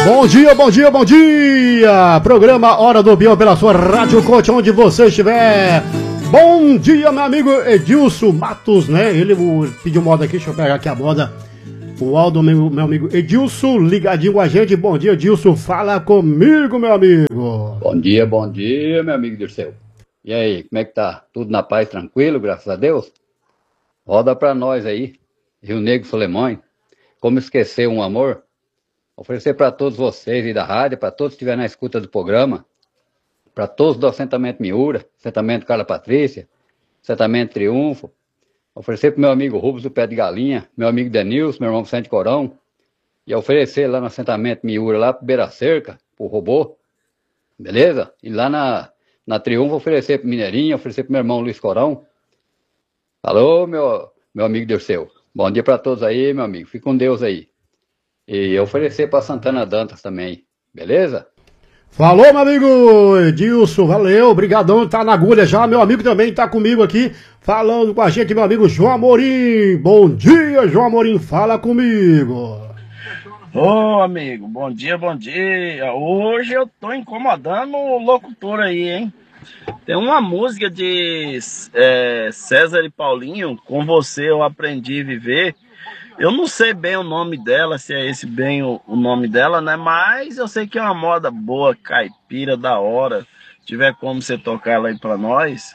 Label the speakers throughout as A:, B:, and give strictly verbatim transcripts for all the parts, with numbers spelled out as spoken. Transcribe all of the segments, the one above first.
A: Bom dia, bom dia, bom dia! Programa Hora do Peão pela sua Rádio Coach, onde você estiver. Bom dia, meu amigo Edilson Matos, né? Ele pediu moda aqui, deixa eu pegar aqui a moda. O Aldo, meu, meu amigo Edilson, ligadinho com a gente. Bom dia, Edilson, fala comigo, meu amigo.
B: Bom dia, bom dia, meu amigo Dirceu. E aí, como é que tá? Tudo na paz, tranquilo, graças a Deus? Roda pra nós aí, Rio Negro Solimões. Como esquecer um amor? Oferecer para todos vocês e da rádio, para todos que estiverem na escuta do programa, para todos do assentamento Miura, assentamento Carla Patrícia, assentamento Triunfo. Oferecer para meu amigo Rubens do Pé de Galinha, meu amigo Denilson, meu irmão Vicente Corão, e oferecer lá no assentamento Miura, lá pro Beira Cerca, pro Robô, beleza? E lá na, na Triunfo oferecer pro Mineirinho, oferecer pro meu irmão Luiz Corão. Alô, meu, meu amigo Dirceu. Bom dia para todos aí, meu amigo. Fique com Deus aí. E oferecer para Santana Dantas também, beleza?
A: Falou, meu amigo Edilson, valeu, obrigadão, tá na agulha já. Meu amigo também tá comigo aqui, falando com a gente, meu amigo João Amorim. Bom dia, João Amorim, fala comigo.
C: Ô, amigo, bom dia, bom dia. Hoje eu tô incomodando o locutor aí, hein? Tem uma música de é, César e Paulinho, Com Você Eu Aprendi a Viver. Eu não sei bem o nome dela, se é esse bem o, o nome dela, né? Mas eu sei que é uma moda boa, caipira, da hora. Se tiver como você tocar ela aí pra nós.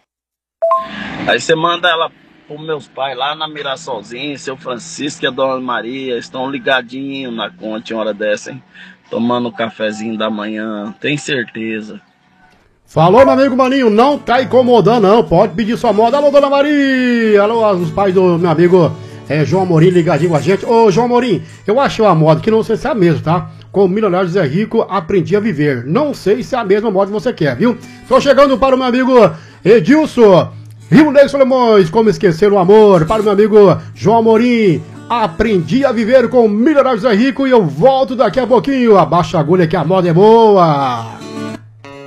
C: Aí você manda ela pros meus pais lá na Mirassolzinho, seu Francisco e a Dona Maria. Estão ligadinhos na conta em hora dessa, hein? Tomando um cafezinho da manhã, tem certeza.
A: Falou, meu amigo Maninho, não tá incomodando não, pode pedir sua moda. Alô, Dona Maria, alô, os pais do meu amigo é, João Amorim ligadinho com a gente. Ô, João Amorim, eu achei uma moda que não sei se é a mesma, tá? Com o Milionário Zé Rico, Aprendi a Viver. Não sei se é a mesma moda que você quer, viu? Tô chegando para o meu amigo Edilson, Rio Negro Solimões, Como Esquecer o Amor. Para o meu amigo João Amorim, Aprendi a Viver com o Milionário Zé Rico. E eu volto daqui a pouquinho. Abaixa a agulha que a moda é boa.